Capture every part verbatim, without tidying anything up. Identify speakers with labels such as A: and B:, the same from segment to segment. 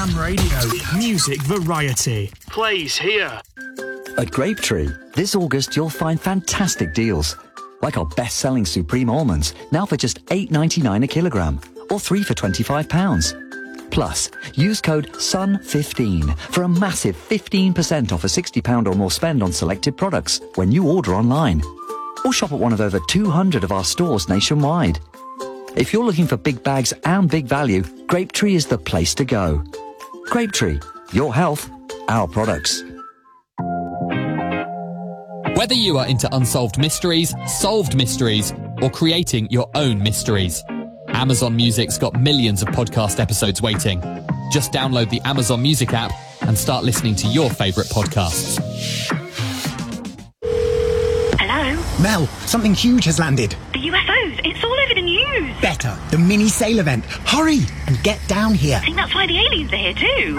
A: Jam Radio. Music variety. Plays here.
B: At Grapetree, this August you'll find fantastic deals. Like our best-selling Supreme Almonds, now for just eight ninety-nine a kilogram, or three for twenty-five pounds. Plus, use code S U N fifteen for a massive fifteen percent off a sixty pounds or more spend on selected products when you order online. Or shop at one of over two hundred of our stores nationwide. If you're looking for big bags and big value, Grapetree is the place to go. Grapetree, your health, our products.
C: Whether you are into unsolved mysteries, solved mysteries, or creating your own mysteries, Amazon Music's got millions of podcast episodes waiting. Just download the Amazon Music app and start listening to your favourite podcasts.
D: Hello?
E: Mel, something huge has landed.
D: The U F Os. It's all over the news.
E: Better. The mini sail event. Hurry and get down here.
D: I think that's why the aliens are here too.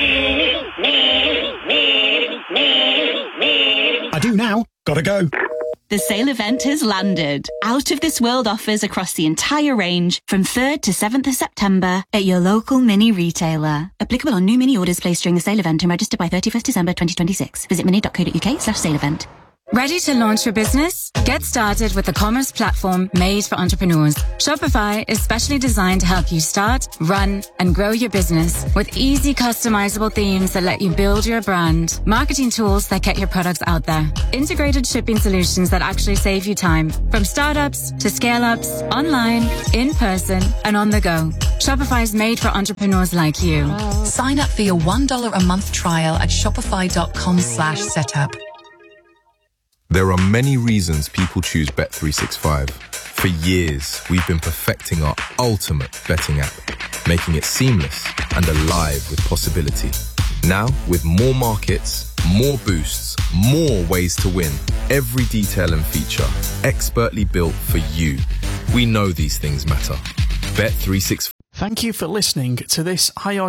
E: I do now. Gotta go.
F: The sale event has landed. Out of this world offers across the entire range from third to seventh of September at your local mini retailer. Applicable on new mini orders placed during the sale event and registered by thirty-first December twenty twenty-six. Visit mini.co.uk slash sale event.
G: Ready to launch your business? Get started with the commerce platform made for entrepreneurs. Shopify is specially designed to help you start, run, and grow your business with easy customizable themes that let you build your brand, marketing tools that get your products out there, integrated shipping solutions that actually save you time, from startups to scale-ups, online, in person, and on the go. Shopify is made for entrepreneurs like you.
H: Sign up for your one dollar a month trial at shopify.com slash setup.
I: There are many reasons people choose Bet three sixty-five. For years, we've been perfecting our ultimate betting app, making it seamless and alive with possibility. Now, with more markets, more boosts, more ways to win, every detail and feature expertly built for you. We know these things matter. Bet three sixty-five.
A: Thank you for listening to this High